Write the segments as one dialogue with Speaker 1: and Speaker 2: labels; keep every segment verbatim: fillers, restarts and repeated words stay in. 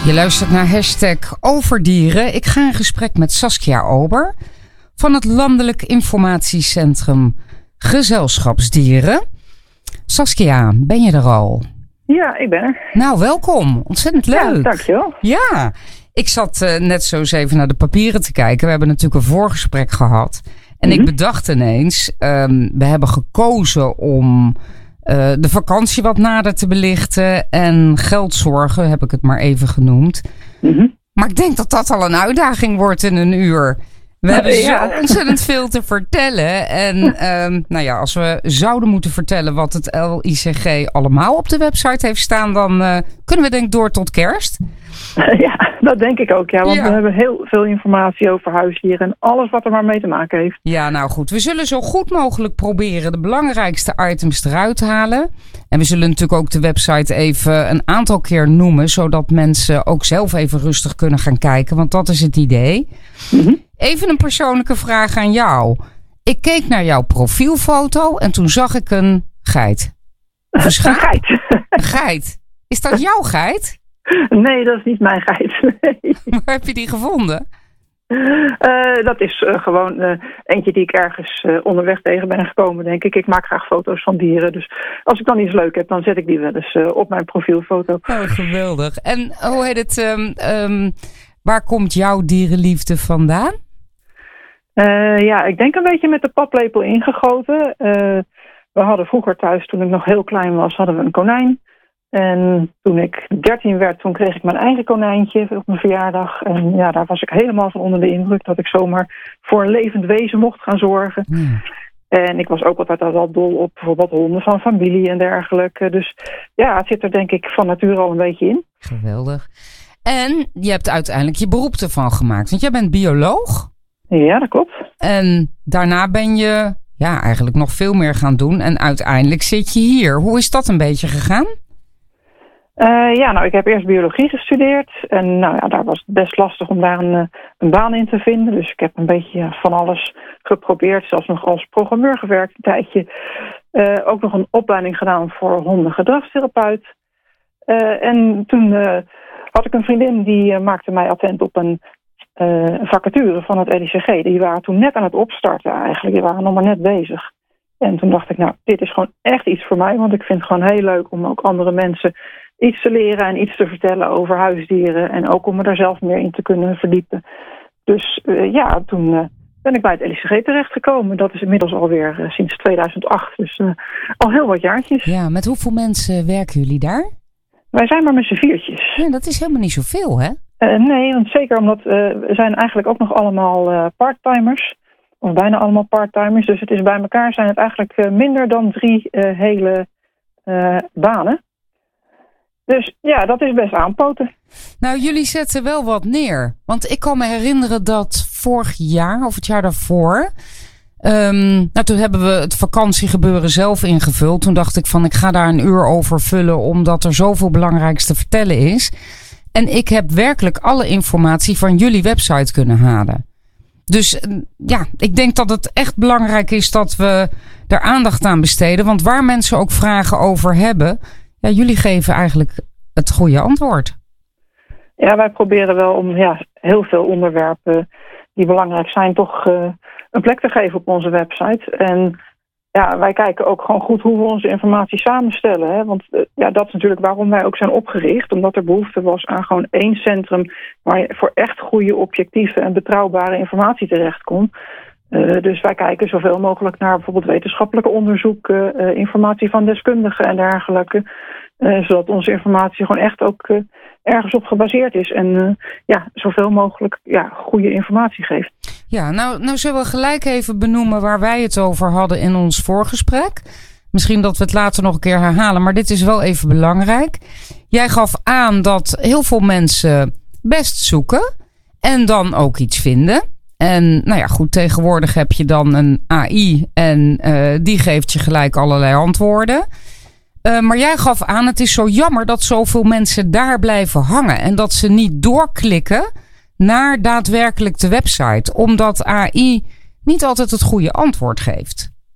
Speaker 1: Je luistert naar hashtag Overdieren. Ik ga in gesprek met Saskia Ober van het Landelijk Informatiecentrum Gezelschapsdieren. Saskia, ben je er al?
Speaker 2: Ja, ik ben er.
Speaker 1: Nou, welkom. Ontzettend leuk.
Speaker 2: Ja, dankjewel.
Speaker 1: Ja, ik zat uh, net zo eens even naar de papieren te kijken. We hebben natuurlijk een voorgesprek gehad. En mm-hmm. ik bedacht ineens, um, we hebben gekozen om uh, de vakantie wat nader te belichten. En geldzorgen, heb ik het maar even genoemd. Mm-hmm. Maar ik denk dat dat al een uitdaging wordt in een uur. We hebben zo ja. ontzettend veel te vertellen. En um, nou ja, als we zouden moeten vertellen wat het L I C G allemaal op de website heeft staan, dan uh, kunnen we denk ik door tot kerst.
Speaker 2: Ja, dat denk ik ook. Ja, want ja. we hebben heel veel informatie over huisdieren en alles wat er maar mee te maken heeft.
Speaker 1: Ja, nou goed. We zullen zo goed mogelijk proberen de belangrijkste items eruit te halen. En we zullen natuurlijk ook de website even een aantal keer noemen, zodat mensen ook zelf even rustig kunnen gaan kijken. Want dat is het idee. Mm-hmm. Even een persoonlijke vraag aan jou. Ik keek naar jouw profielfoto en toen zag ik een geit. Of een schaap?
Speaker 2: Een geit.
Speaker 1: Een geit. Is dat jouw geit?
Speaker 2: Nee, dat is niet mijn geit. Nee.
Speaker 1: Waar heb je die gevonden?
Speaker 2: Uh, dat is uh, gewoon uh, eentje die ik ergens uh, onderweg tegen ben gekomen, denk ik. Ik maak graag foto's van dieren. Dus als ik dan iets leuk heb, dan zet ik die wel eens uh, op mijn profielfoto.
Speaker 1: Oh, geweldig. En hoe heet het? Um, um, waar komt jouw dierenliefde vandaan?
Speaker 2: Uh, ja, ik denk een beetje met de paplepel ingegoten. Uh, we hadden vroeger thuis, toen ik nog heel klein was, hadden we een konijn. En toen ik dertien werd, toen kreeg ik mijn eigen konijntje op mijn verjaardag. En ja, daar was ik helemaal van onder de indruk dat ik zomaar voor een levend wezen mocht gaan zorgen. Hmm. En ik was ook altijd al wel dol op bijvoorbeeld honden van familie en dergelijke. Dus ja, het zit er denk ik van nature al een beetje in.
Speaker 1: Geweldig. En je hebt uiteindelijk je beroep ervan gemaakt, want jij bent bioloog.
Speaker 2: Ja, dat klopt.
Speaker 1: En daarna ben je ja, eigenlijk nog veel meer gaan doen. En uiteindelijk zit je hier. Hoe is dat een beetje gegaan?
Speaker 2: Uh, ja, nou, ik heb eerst biologie gestudeerd. En nou ja, daar was het best lastig om daar een, een baan in te vinden. Dus ik heb een beetje van alles geprobeerd. Zelfs nog als programmeur gewerkt een tijdje. Uh, ook nog een opleiding gedaan voor hondengedragstherapeut. Uh, en toen uh, had ik een vriendin die uh, maakte mij attent op een uh, vacature van het L I C G. Die waren toen net aan het opstarten eigenlijk. Die waren nog maar net bezig. En toen dacht ik, nou, dit is gewoon echt iets voor mij. Want ik vind het gewoon heel leuk om ook andere mensen iets te leren en iets te vertellen over huisdieren. En ook om me daar zelf meer in te kunnen verdiepen. Dus uh, ja, toen uh, ben ik bij het L I C G terechtgekomen. Dat is inmiddels alweer uh, sinds tweeduizend acht. Dus uh, al heel wat jaartjes.
Speaker 1: Ja, met hoeveel mensen werken jullie daar?
Speaker 2: Wij zijn maar met z'n viertjes.
Speaker 1: Ja, dat is helemaal niet zoveel, hè?
Speaker 2: Uh, nee, want zeker omdat uh, we zijn eigenlijk ook nog allemaal uh, parttimers. Of bijna allemaal parttimers. Dus het is bij elkaar zijn het eigenlijk uh, minder dan drie uh, hele uh, banen. Dus ja, dat is best aanpoten.
Speaker 1: Nou, jullie zetten wel wat neer. Want ik kan me herinneren dat vorig jaar of het jaar daarvoor... Um, nou, toen hebben we het vakantiegebeuren zelf ingevuld. Toen dacht ik van, ik ga daar een uur over vullen, omdat er zoveel belangrijks te vertellen is. En ik heb werkelijk alle informatie van jullie website kunnen halen. Dus ja, ik denk dat het echt belangrijk is dat we er aandacht aan besteden. Want waar mensen ook vragen over hebben, ja, jullie geven eigenlijk het goede antwoord.
Speaker 2: Ja, wij proberen wel om ja, heel veel onderwerpen die belangrijk zijn toch uh, een plek te geven op onze website. En ja, wij kijken ook gewoon goed hoe we onze informatie samenstellen. Hè? Want uh, ja, dat is natuurlijk waarom wij ook zijn opgericht. Omdat er behoefte was aan gewoon één centrum waar je voor echt goede, objectieve en betrouwbare informatie terecht kon. Uh, dus wij kijken zoveel mogelijk naar bijvoorbeeld wetenschappelijke onderzoeken, uh, informatie van deskundigen en dergelijke. Uh, zodat onze informatie gewoon echt ook uh, ergens op gebaseerd is. En uh, ja, zoveel mogelijk ja, goede informatie geeft.
Speaker 1: Ja, nou, nou zullen we gelijk even benoemen waar wij het over hadden in ons voorgesprek. Misschien dat we het later nog een keer herhalen, maar dit is wel even belangrijk. Jij gaf aan dat heel veel mensen best zoeken en dan ook iets vinden. En nou ja, goed, tegenwoordig heb je dan een A I en uh, die geeft je gelijk allerlei antwoorden. Uh, maar jij gaf aan, het is zo jammer dat zoveel mensen daar blijven hangen. En dat ze niet doorklikken naar daadwerkelijk de website. Omdat A I niet altijd het goede antwoord geeft.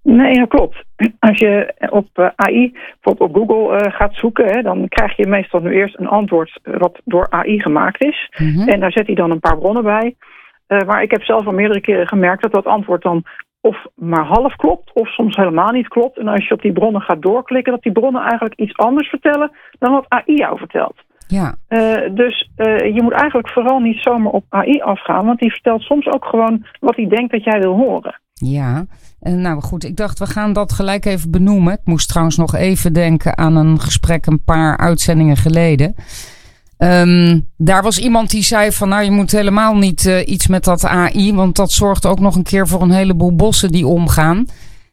Speaker 2: Nee, dat klopt. Als je op uh, A I, bijvoorbeeld op Google uh, gaat zoeken, hè, dan krijg je meestal nu eerst een antwoord wat door A I gemaakt is. Mm-hmm. En daar zet hij dan een paar bronnen bij. Uh, maar ik heb zelf al meerdere keren gemerkt dat dat antwoord dan of maar half klopt, of soms helemaal niet klopt. En als je op die bronnen gaat doorklikken, dat die bronnen eigenlijk iets anders vertellen dan wat A I jou vertelt.
Speaker 1: Ja.
Speaker 2: Uh, dus uh, je moet eigenlijk vooral niet zomaar op A I afgaan, want die vertelt soms ook gewoon wat hij denkt dat jij wil horen.
Speaker 1: Ja, uh, nou goed, ik dacht we gaan dat gelijk even benoemen. Ik moest trouwens nog even denken aan een gesprek een paar uitzendingen geleden. Um, daar was iemand die zei van nou je moet helemaal niet uh, iets met dat A I, want dat zorgt ook nog een keer voor een heleboel bossen die omgaan.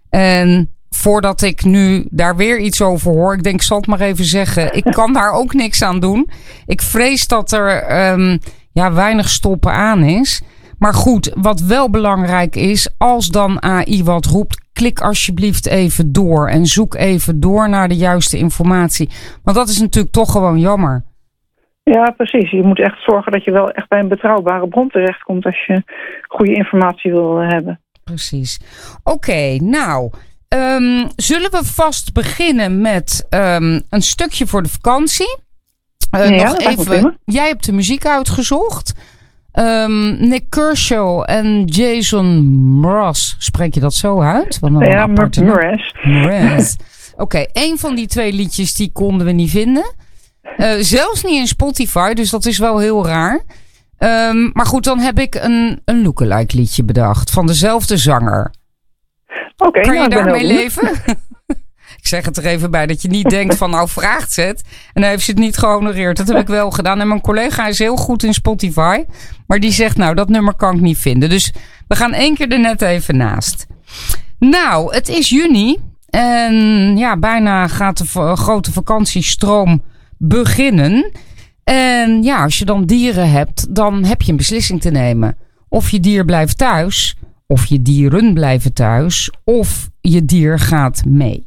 Speaker 1: En voordat ik nu daar weer iets over hoor, ik denk ik zal het maar even zeggen, ik kan daar ook niks aan doen. Ik vrees dat er um, ja, weinig stoppen aan is. Maar goed, wat wel belangrijk is, als dan A I wat roept, klik alsjeblieft even door en zoek even door naar de juiste informatie. Want dat is natuurlijk toch gewoon jammer.
Speaker 2: Ja, precies. Je moet echt zorgen dat je wel echt bij een betrouwbare bron terechtkomt als je goede informatie wil hebben.
Speaker 1: Precies. Oké, okay, nou, um, zullen we vast beginnen met um, een stukje voor de vakantie? Uh,
Speaker 2: ja,
Speaker 1: nog even. Jij hebt de muziek uitgezocht. Um, Nick Kershaw en Jason Mraz, spreek je dat zo uit?
Speaker 2: Wat ja, Mraz.
Speaker 1: Mraz. Oké, okay, één van die twee liedjes die konden we niet vinden. Uh, zelfs niet in Spotify, dus dat is wel heel raar. Um, maar goed, dan heb ik een, een lookalike liedje bedacht van dezelfde zanger.
Speaker 2: Oké, okay,
Speaker 1: kan je
Speaker 2: nou,
Speaker 1: daarmee leven? Ik zeg het er even bij dat je niet denkt van nou vraagt ze het. En dan heeft ze het niet gehonoreerd. Dat heb ik wel gedaan. En mijn collega is heel goed in Spotify. Maar die zegt nou dat nummer kan ik niet vinden. Dus we gaan één keer er net even naast. Nou, het is juni. En ja, bijna gaat de v- grote vakantiestroom beginnen. En ja, als je dan dieren hebt, dan heb je een beslissing te nemen. Of je dier blijft thuis, of je dieren blijven thuis, of je dier gaat mee.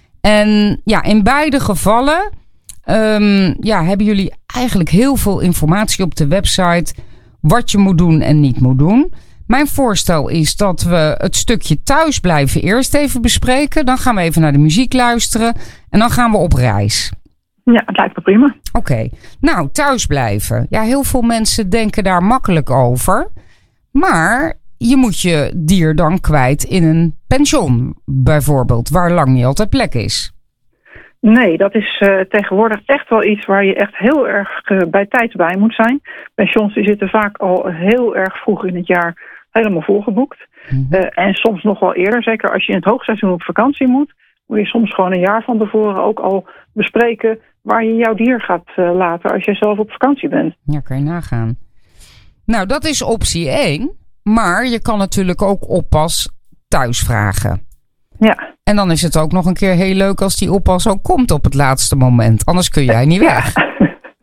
Speaker 1: En ja, in beide gevallen um, ja, hebben jullie eigenlijk heel veel informatie op de website wat je moet doen en niet moet doen. Mijn voorstel is dat we het stukje thuis blijven eerst even bespreken. Dan gaan we even naar de muziek luisteren en dan gaan we op reis.
Speaker 2: Ja, het lijkt me prima.
Speaker 1: Oké, okay. Nou, thuis blijven. Ja, heel veel mensen denken daar makkelijk over. Maar je moet je dier dan kwijt in een pension, bijvoorbeeld, waar lang niet altijd plek is.
Speaker 2: Nee, dat is uh, tegenwoordig echt wel iets waar je echt heel erg uh, bij tijd bij moet zijn. Pensions die zitten vaak al heel erg vroeg in het jaar helemaal volgeboekt. Mm-hmm. Uh, en soms nog wel eerder, zeker als je in het hoogseizoen op vakantie moet, moet je soms gewoon een jaar van tevoren ook al bespreken waar je jouw dier gaat uh, laten als je zelf op vakantie bent.
Speaker 1: Ja, kan je nagaan. Nou, dat is optie één. Maar je kan natuurlijk ook oppas thuis vragen.
Speaker 2: Ja.
Speaker 1: En dan is het ook nog een keer heel leuk als die oppas ook komt op het laatste moment. Anders kun jij niet weg.
Speaker 2: Ja.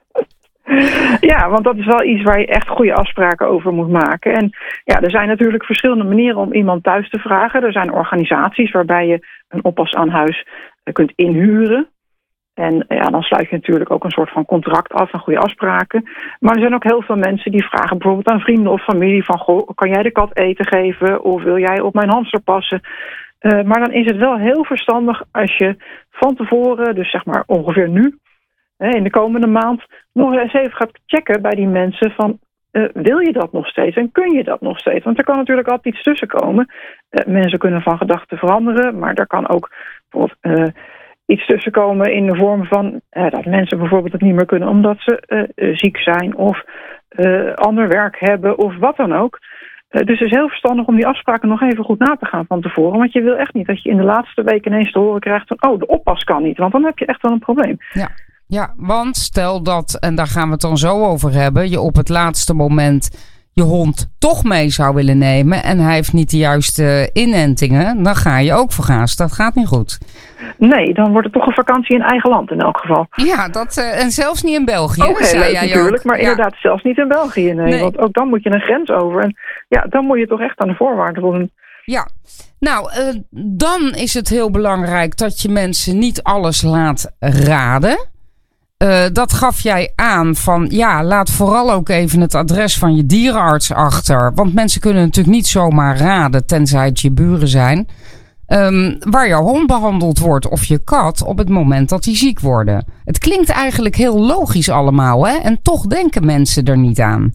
Speaker 2: Ja, want dat is wel iets waar je echt goede afspraken over moet maken. En ja, er zijn natuurlijk verschillende manieren om iemand thuis te vragen. Er zijn organisaties waarbij je een oppas aan huis kunt inhuren. En ja, dan sluit je natuurlijk ook een soort van contract af en goede afspraken. Maar er zijn ook heel veel mensen die vragen bijvoorbeeld aan vrienden of familie van, goh, kan jij de kat eten geven of wil jij op mijn hamster passen? Uh, maar dan is het wel heel verstandig als je van tevoren, dus zeg maar ongeveer nu, hè, in de komende maand, nog eens even gaat checken bij die mensen van, uh, wil je dat nog steeds en kun je dat nog steeds? Want er kan natuurlijk altijd iets tussen komen. Uh, mensen kunnen van gedachten veranderen, maar er kan ook bijvoorbeeld Uh, iets tussenkomen in de vorm van uh, dat mensen bijvoorbeeld het niet meer kunnen omdat ze uh, ziek zijn of uh, ander werk hebben of wat dan ook. Uh, dus het is heel verstandig om die afspraken nog even goed na te gaan van tevoren. Want je wil echt niet dat je in de laatste week ineens te horen krijgt van oh, de oppas kan niet. Want dan heb je echt wel een probleem.
Speaker 1: Ja, ja, want stel dat, en daar gaan we het dan zo over hebben, je op het laatste moment je hond toch mee zou willen nemen en hij heeft niet de juiste inentingen, dan ga je ook vergaast. Dat gaat niet goed.
Speaker 2: Nee, dan wordt het toch een vakantie in eigen land in elk geval.
Speaker 1: Ja, dat, uh, en zelfs niet in België.
Speaker 2: Ook heel leuk natuurlijk,
Speaker 1: ook.
Speaker 2: maar
Speaker 1: ja.
Speaker 2: inderdaad zelfs niet in België. Nee, nee. Want ook dan moet je een grens over. En ja, dan moet je toch echt aan de voorwaarden voldoen.
Speaker 1: Ja, nou, uh, dan is het heel belangrijk dat je mensen niet alles laat raden. Uh, dat gaf jij aan van ja, laat vooral ook even het adres van je dierenarts achter. Want mensen kunnen natuurlijk niet zomaar raden, tenzij het je buren zijn. Um, waar jouw hond behandeld wordt of je kat op het moment dat die ziek worden. Het klinkt eigenlijk heel logisch allemaal, hè? En toch denken mensen er niet aan.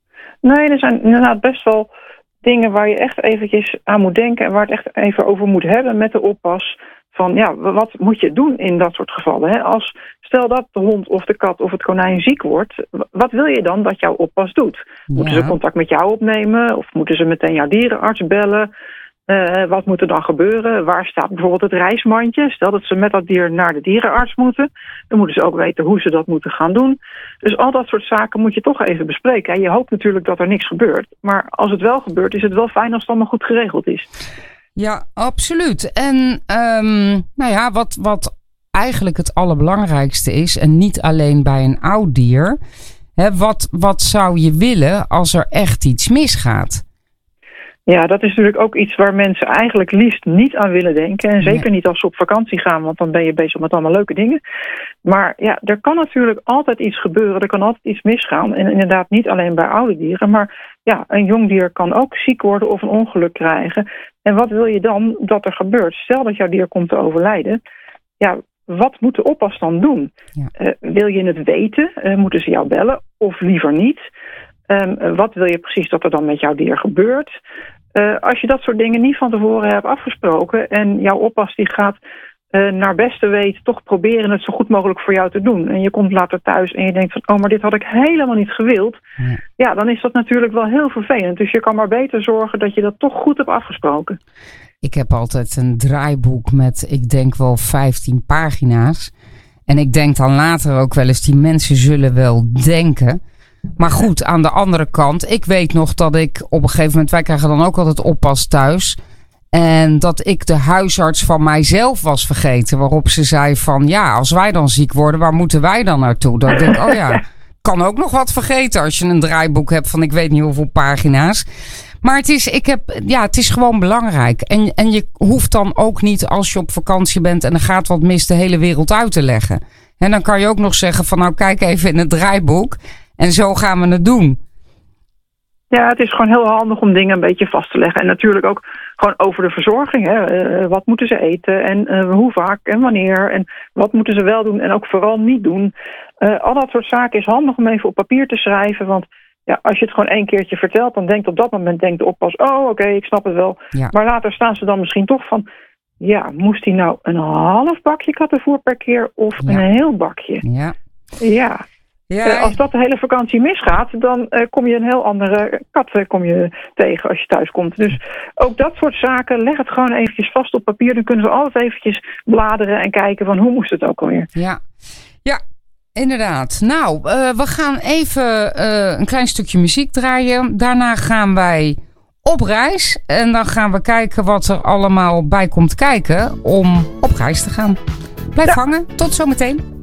Speaker 2: Nee, er zijn inderdaad best wel dingen waar je echt eventjes aan moet denken en waar het echt even over moet hebben met de oppas. Van ja, wat moet je doen in dat soort gevallen? Hè? Als, stel dat de hond of de kat of het konijn ziek wordt, wat wil je dan dat jouw oppas doet? Moeten ja. ze contact met jou opnemen of moeten ze meteen jouw dierenarts bellen? Uh, wat moet er dan gebeuren? Waar staat bijvoorbeeld het reismandje? Stel dat ze met dat dier naar de dierenarts moeten. Dan moeten ze ook weten hoe ze dat moeten gaan doen. Dus al dat soort zaken moet je toch even bespreken. Je hoopt natuurlijk dat er niks gebeurt. Maar als het wel gebeurt, is het wel fijn als het allemaal goed geregeld is.
Speaker 1: Ja, absoluut. En um, nou ja, wat, wat eigenlijk het allerbelangrijkste is, en niet alleen bij een oud dier. Hè, wat, wat zou je willen als er echt iets misgaat?
Speaker 2: Ja, dat is natuurlijk ook iets waar mensen eigenlijk liefst niet aan willen denken. En zeker niet als ze op vakantie gaan, want dan ben je bezig met allemaal leuke dingen. Maar ja, er kan natuurlijk altijd iets gebeuren. Er kan altijd iets misgaan. En inderdaad niet alleen bij oude dieren. Maar ja, een jong dier kan ook ziek worden of een ongeluk krijgen. En wat wil je dan dat er gebeurt? Stel dat jouw dier komt te overlijden. Ja, wat moet de oppas dan doen? Ja. Uh, wil je het weten? Uh, moeten ze jou bellen? Of liever niet? Um, uh, wat wil je precies dat er dan met jouw dier gebeurt? Uh, als je dat soort dingen niet van tevoren hebt afgesproken en jouw oppas die gaat uh, naar beste weten toch proberen het zo goed mogelijk voor jou te doen. En je komt later thuis en je denkt van, oh, maar dit had ik helemaal niet gewild. Ja. ja, dan is dat natuurlijk wel heel vervelend. Dus je kan maar beter zorgen dat je dat toch goed hebt afgesproken.
Speaker 1: Ik heb altijd een draaiboek met, ik denk wel vijftien pagina's. En ik denk dan later ook wel eens, die mensen zullen wel denken. Maar goed, aan de andere kant, ik weet nog dat ik op een gegeven moment, wij krijgen dan ook altijd oppas thuis. En dat ik de huisarts van mijzelf was vergeten. Waarop ze zei van, ja, als wij dan ziek worden, waar moeten wij dan naartoe? Dan denk ik, oh ja, kan ook nog wat vergeten als je een draaiboek hebt van ik weet niet hoeveel pagina's. Maar het is, ik heb, ja, het is gewoon belangrijk. En, en je hoeft dan ook niet als je op vakantie bent en er gaat wat mis de hele wereld uit te leggen. En dan kan je ook nog zeggen van, nou kijk even in het draaiboek. En zo gaan we het doen.
Speaker 2: Ja, het is gewoon heel handig om dingen een beetje vast te leggen. En natuurlijk ook gewoon over de verzorging. Hè. Uh, wat moeten ze eten en uh, hoe vaak en wanneer. En wat moeten ze wel doen en ook vooral niet doen. Uh, al dat soort zaken is handig om even op papier te schrijven. Want ja, als je het gewoon één keertje vertelt, dan denkt op dat moment denkt de oppas, oh oké, okay, ik snap het wel. Ja. Maar later staan ze dan misschien toch van, ja, moest hij nou een half bakje kattenvoer per keer of ja. een heel bakje?
Speaker 1: Ja.
Speaker 2: Ja. Ja, uh, als dat de hele vakantie misgaat, dan uh, kom je een heel andere kat uh, kom je tegen als je thuis komt. Dus ook dat soort zaken, leg het gewoon eventjes vast op papier. Dan kunnen ze altijd eventjes bladeren en kijken van hoe moest het ook alweer.
Speaker 1: Ja, ja, inderdaad. Nou, uh, we gaan even uh, een klein stukje muziek draaien. Daarna gaan wij op reis. En dan gaan we kijken wat er allemaal bij komt kijken om op reis te gaan. Blijf ja. hangen. Tot zometeen.